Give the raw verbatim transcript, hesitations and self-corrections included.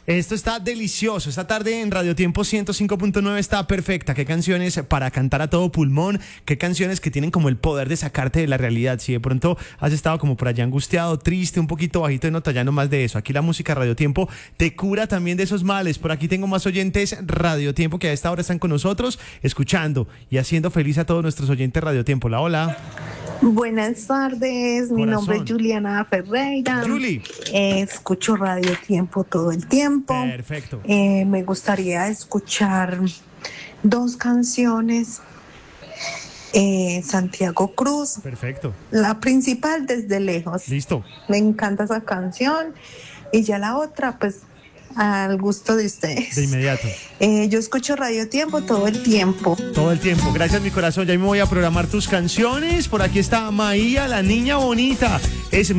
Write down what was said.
Esto está delicioso. Esta tarde en Radio Tiempo ciento cinco punto nueve está perfecta. Qué canciones para cantar a todo pulmón. Qué canciones que tienen como el poder de sacarte de la realidad. Si de pronto has estado como por allá angustiado, triste, un poquito bajito de nota, ya no más de eso. Aquí la música Radio Tiempo te cura también de esos males. Por aquí tengo más oyentes Radio Tiempo que a esta hora están con nosotros, escuchando y haciendo feliz a todos nuestros oyentes Radio Tiempo. La hola. Buenas tardes, mi Corazón. nombre es Juliana Ferreira. Juli. Eh, escucho Radio Tiempo todo el tiempo. Perfecto. Eh, me gustaría escuchar dos canciones. Eh, Santiago Cruz. Perfecto. La principal, Desde Lejos. Listo. Me encanta esa canción. Y ya la otra, pues, al gusto de ustedes. De inmediato. Eh, yo escucho Radio Tiempo todo el tiempo. Todo el tiempo. Gracias, mi corazón. Ya me voy a programar tus canciones. Por aquí está Maía, la niña bonita. Es